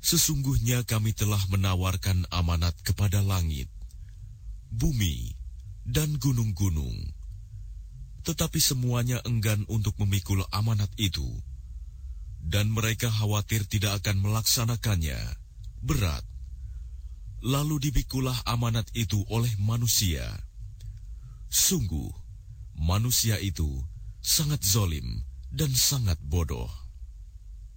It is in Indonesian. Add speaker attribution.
Speaker 1: Sesungguhnya kami telah menawarkan amanat kepada langit, bumi, dan gunung-gunung. Tetapi semuanya enggan untuk memikul amanat itu, dan mereka khawatir tidak akan melaksanakannya. Berat. Lalu dipikulah amanat itu oleh manusia. Sungguh, manusia itu sangat zalim dan sangat bodoh.